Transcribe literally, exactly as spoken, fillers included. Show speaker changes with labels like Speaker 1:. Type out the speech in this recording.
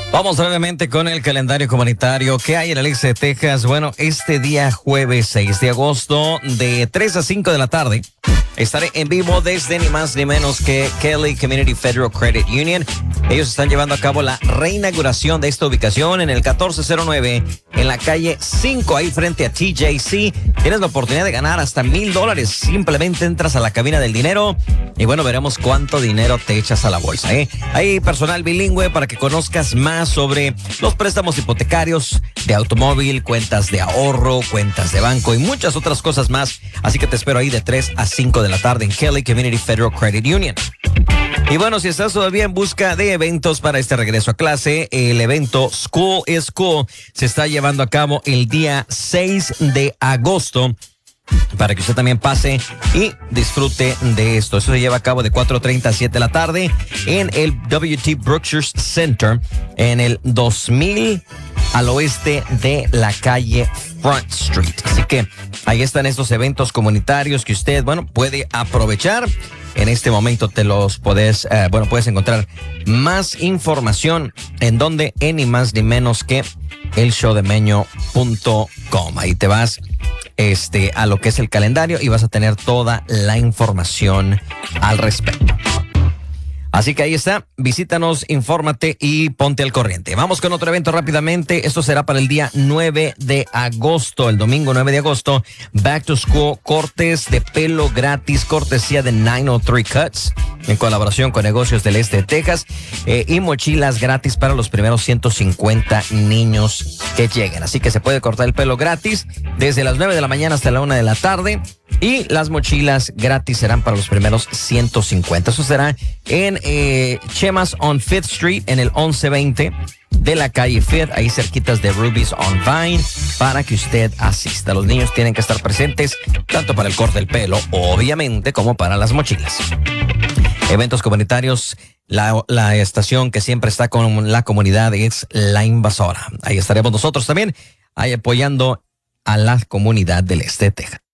Speaker 1: Vamos brevemente con el calendario comunitario. ¿Qué hay en el este de Texas? Bueno, este día jueves seis de agosto de tres a cinco de la tarde estaré en vivo desde ni más ni menos que Kelly Community Federal Credit Union. Ellos están llevando a cabo la reinauguración de esta ubicación en el catorce cero nueve en la calle cinco, ahí frente a T J C. Tienes la oportunidad de ganar hasta mil dólares. Simplemente entras a la cabina del dinero y bueno, veremos cuánto dinero te echas a la bolsa, ¿eh? Hay personal bilingüe para que conozcas más sobre los préstamos hipotecarios de automóvil, cuentas de ahorro, cuentas de banco y muchas otras cosas más. Así que te espero ahí de tres a cinco de la tarde en Kelly Community Federal Credit Union. Y bueno, si estás todavía en busca de eventos para este regreso a clase, el evento School is Cool se está llevando a cabo el día seis de agosto. Para que usted también pase y disfrute de esto. Eso se lleva a cabo de cuatro treinta a siete de la tarde en el W T Brookshire Center en el dos mil al oeste de la calle Front Street. Así que ahí están estos eventos comunitarios que usted, bueno, puede aprovechar. En este momento te los puedes, eh, bueno, puedes encontrar más información en donde, en ni más ni menos que el show de meño punto com. Ahí te vas este, a lo que es el calendario y vas a tener toda la información al respecto. Así que ahí está, visítanos, infórmate y ponte al corriente. Vamos con otro evento rápidamente. Esto será para el día nueve de agosto, el domingo nueve de agosto. Back to School, cortes de pelo gratis, cortesía de nueve oh tres Cuts, en colaboración con Negocios del Este de Texas, eh, y mochilas gratis para los primeros ciento cincuenta niños que lleguen. Así que se puede cortar el pelo gratis desde las nueve de la mañana hasta la una de la tarde. Y las mochilas gratis serán para los primeros ciento cincuenta. Eso será en eh, Chemas on Fifth Street, en el once veinte de la calle Fifth, ahí cerquitas de Ruby's on Vine, para que usted asista. Los niños tienen que estar presentes, tanto para el corte del pelo, obviamente, como para las mochilas. Eventos comunitarios, la, la estación que siempre está con la comunidad es La Invasora. Ahí estaremos nosotros también, ahí apoyando a la comunidad del Este de Texas.